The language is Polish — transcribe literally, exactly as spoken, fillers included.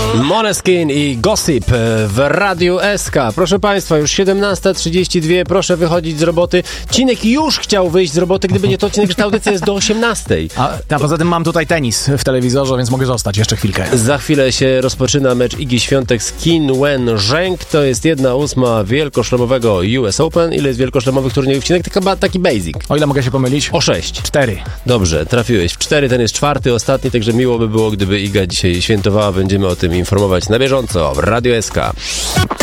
Måneskin i Gossip w Radiu S K. Proszę Państwa, już siedemnasta trzydzieści dwa, proszę wychodzić z roboty. Cinek już chciał wyjść z roboty, gdyby nie to, Cinek, że ta audycja jest do osiemnastej. A, a poza tym mam tutaj tenis w telewizorze, więc mogę zostać jeszcze chwilkę. Za chwilę się rozpoczyna mecz Igi Świątek z Qin Wen Zheng. To jest jedna ósma wielkoszlemowego U S Open. Ile jest wielkoszlemowych turniejów, Cinek? Taka, taki basic. O ile mogę się pomylić? O sześć. Cztery. Dobrze, trafiłeś w cztery, ten jest czwarty, ostatni, także miło by było, gdyby Iga dzisiaj świętowała. Będziemy o tym informować na bieżąco w Radiu S K.